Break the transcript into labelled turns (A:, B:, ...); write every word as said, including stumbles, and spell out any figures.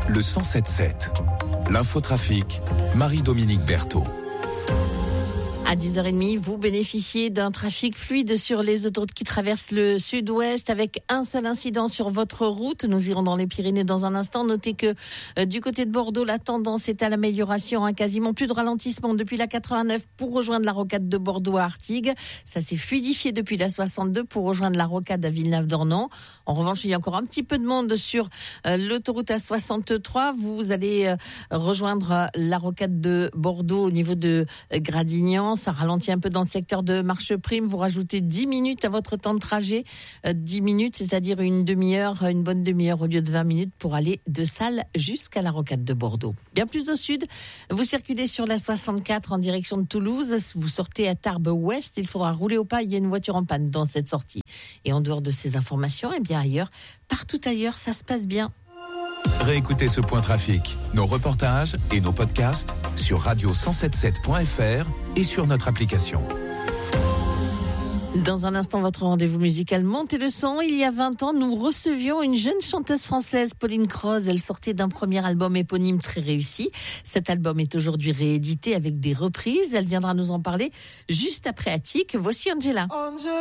A: le cent sept sept. L'infotrafic, Marie-Dominique Berthaud.
B: À dix heures trente, vous bénéficiez d'un trafic fluide sur les autoroutes qui traversent le sud-ouest avec un seul incident sur votre route. Nous irons dans les Pyrénées dans un instant. Notez que euh, du côté de Bordeaux, la tendance est à l'amélioration. Hein, quasiment plus de ralentissement depuis la quatre-vingt-neuf pour rejoindre la rocade de Bordeaux à Artigues. Ça s'est fluidifié depuis la soixante-deux pour rejoindre la rocade à Villeneuve-d'Ornon. En revanche, il y a encore un petit peu de monde sur euh, l'autoroute A soixante-trois. Vous allez euh, rejoindre la rocade de Bordeaux au niveau de euh, Gradignan. Ça ralentit un peu dans le secteur de Marcheprime. Vous rajoutez dix minutes à votre temps de trajet. Euh, dix minutes, c'est-à-dire une demi-heure, une bonne demi-heure au lieu de vingt minutes pour aller de Salles jusqu'à la rocade de Bordeaux. Bien plus au sud, vous circulez sur la soixante-quatre en direction de Toulouse. Vous sortez à Tarbes-Ouest. Il faudra rouler au pas. Il y a une voiture en panne dans cette sortie. Et en dehors de ces informations, eh bien ailleurs, partout ailleurs, ça se passe bien.
A: Réécoutez ce point trafic, nos reportages et nos podcasts sur radio cent soixante-dix-sept point f r et sur notre application.
B: Dans un instant, votre rendez-vous musical Montez le son. Il y a vingt ans, nous recevions une jeune chanteuse française, Pauline Croze. Elle sortait d'un premier album éponyme très réussi. Cet album est aujourd'hui réédité avec des reprises. Elle viendra nous en parler juste après Attic. Voici Angela. Angela.